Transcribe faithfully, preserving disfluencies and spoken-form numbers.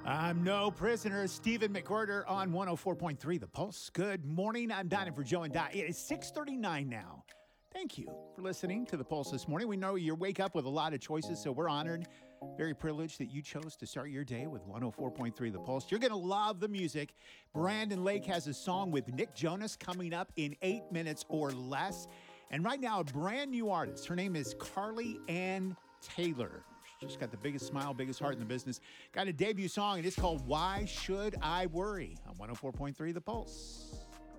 I'm no prisoner. Stephen McWhirter on one oh four point three The Pulse. Good morning. I'm Donnie for Joe and Di. It is six thirty-nine now. Thank you for listening to The Pulse this morning. We know you wake up with a lot of choices, so we're honored, very privileged that you chose to start your day with one oh four point three The Pulse. You're going to love the music. Brandon Lake has a song with Nick Jonas coming up in eight minutes or less. And right now, a brand new artist. Her name is Carly Ann Taylor. She's got the biggest smile, biggest heart in the business. Got a debut song, and it's called Why Should I Worry on one oh four point three The Pulse.